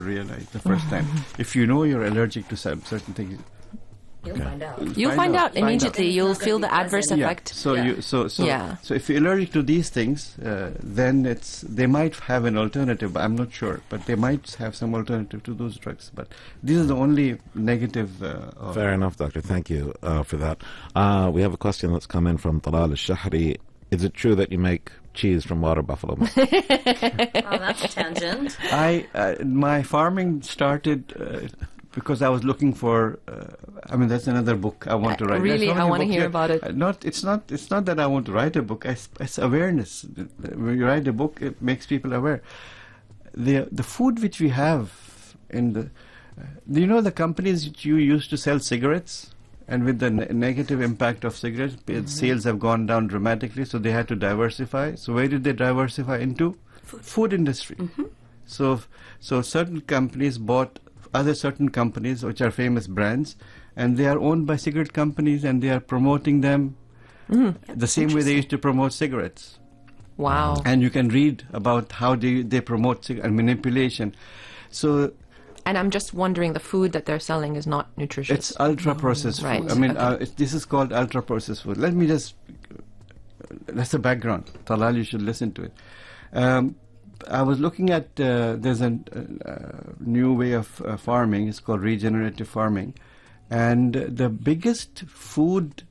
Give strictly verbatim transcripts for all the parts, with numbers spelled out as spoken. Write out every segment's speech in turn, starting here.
realize the first time. If you know you're allergic to some certain things, You'll Okay. find out. You'll Find find, out, out, find immediately. out. You'll It's not feel gonna the be adverse pleasant. effect. so Yeah. you so so Yeah. so if you're allergic to these things, uh, then it's they might have an alternative. I'm not sure, but they might have some alternative to those drugs. But these are the only negative. Uh, of Fair enough, Doctor. Thank you uh, for that. Uh, we have a question that's come in from Talal al-Shahri. Is it true that you make cheese from water buffalo milk? Oh, that's a tangent. I uh, my farming started uh, because I was looking for. Uh, I mean, that's another book I want to Uh, write. really? There's so I many wanna books hear here. about it. Uh, Not it's not it's not that I want to write a book. It's, it's awareness. When you write a book, it makes people aware. The the food which we have in the, uh, do you know the companies that you used to sell cigarettes? And with the ne- negative impact of cigarettes, mm-hmm. sales have gone down dramatically, so they had to diversify. So where did they diversify into? Food, food industry. Mm-hmm. So, so certain companies bought other certain companies, which are famous brands, and they are owned by cigarette companies, and they are promoting them mm, the same way they used to promote cigarettes. Wow. And you can read about how they, they promote cig- and manipulation. So And I'm just wondering, the food that they're selling is not nutritious. it's ultra-processed Right. food. I mean, Okay. uh, it, this is called ultra-processed food. Let me just... That's the background. Talal, you should listen to it. Um, I was looking at... Uh, there's a uh, new way of uh, farming. It's called regenerative farming. And the biggest food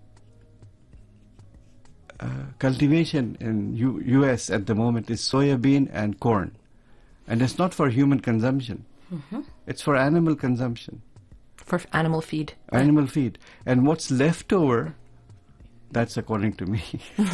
uh, cultivation in U- U.S. at the moment is soya bean and corn. And it's not for human consumption. Mm-hmm. It's for animal consumption. For f- animal feed. Animal feed. And what's left over, that's according to me,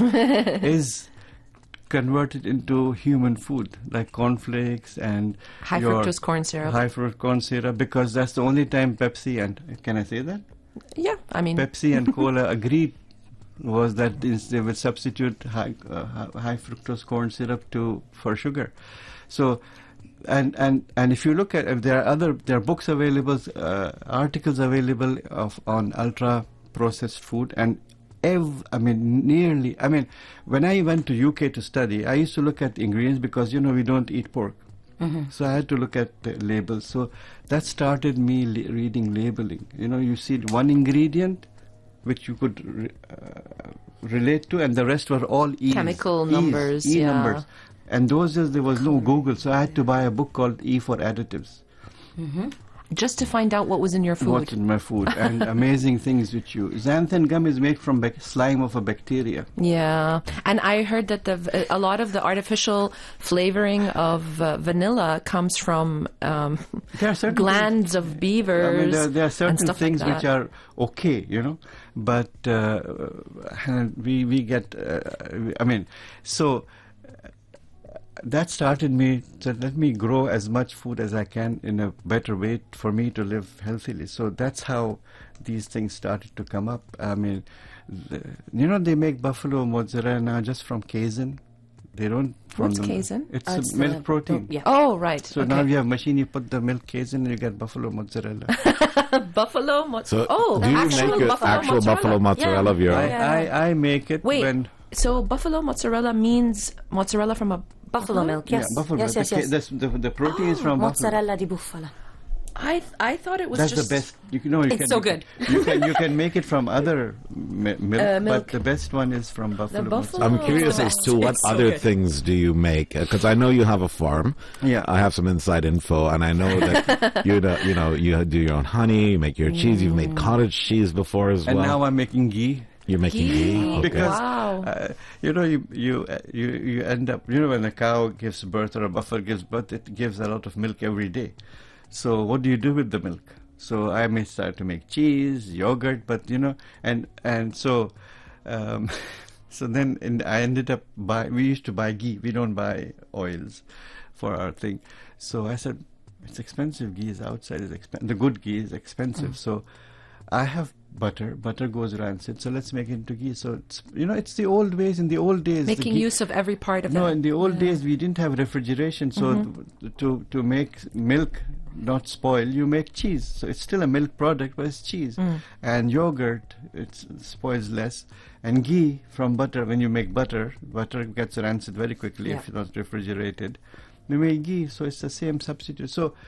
is converted into human food, like cornflakes and High your fructose corn syrup. High fructose corn syrup, because that's the only time Pepsi and, can I say that? Yeah, I mean... Pepsi and Cola agreed was that is they would substitute high, uh, high fructose corn syrup to for sugar. So, and and and if you look at, if there are other, there are books available, uh, articles available of on ultra processed food, and ev- I mean nearly. I mean, when I went to U K to study, I used to look at ingredients because you know we don't eat pork, mm-hmm. so I had to look at the labels. So that started me li- reading labeling. You know, you see one ingredient which you could re- uh, relate to, and the rest were all E's. Chemical E's, numbers, E yeah. numbers. And those days there was no Google, so I had to buy a book called E for Additives. Mm-hmm. Just to find out what was in your food. What's in my food, and amazing things which you... Xanthan gum is made from bec- slime of a bacteria. Yeah, and I heard that the v- a lot of the artificial flavoring of uh, vanilla comes from um, There are certain glands of beavers. I mean, there, there are and certain stuff things like which that. are okay, you know, but uh, we we get... Uh, I mean, so... That started me to let me grow as much food as I can in a better way for me to live healthily. So that's how these things started to come up. I mean, the, you know, they make buffalo mozzarella now just from casein. They don't... From What's the, casein? It's Uh, a it's milk the- protein. yeah. Oh, right. So okay. now you have machine, you put the milk casein and you get buffalo mozzarella. buffalo mozzarella. So oh, do you actual make a buffalo actual mozzarella. buffalo mozzarella Yeah. of your I, own? Yeah. I, I make it Wait, when... so buffalo mozzarella means mozzarella from a Buffalo milk, yes. Yeah, buffalo. Yes, yes, the, yes. ca- The, the, the protein is from buffalo. Mozzarella di bufala. I th- I thought it was That's just the best. You can, no, you It's can, so you can- good. You can you can make it from other mi- milk, Uh, milk. but the best one is from buffalo. buffalo- I'm Oh, curious it's as the to best. what It's so other good. things do you make, because I know you have a farm. Yeah. I have some inside info, and I know that you know, you know you do your own honey, you make your cheese. You've made cottage cheese before as And well. now I'm making ghee. You're making Ghee. ghee. Okay. Because Wow. uh, you know you you uh, you you end up, you know, when a cow gives birth or a buffalo gives birth, it gives a lot of milk every day. So what do you do with the milk? So I may start to make cheese, yogurt, but you know, and and so um, so then in, I ended up buy. We used to buy ghee. We don't buy oils for our thing. So I said, it's expensive. Ghee is outside is expensive. The good ghee is expensive. Mm. So I have butter. Butter goes rancid. So let's make it into ghee. So it's, you know, it's the old ways. In the old days, the making ghee, use of every part of no, it. in the old Yeah. days we didn't have refrigeration, so Mm-hmm. th- to to make milk not spoil, you make cheese. So it's still a milk product, but it's cheese. Mm. And yogurt, it spoils less. And ghee from butter, when you make butter, butter gets rancid very quickly Yeah. if it's not refrigerated. We make ghee, so it's the same substitute. So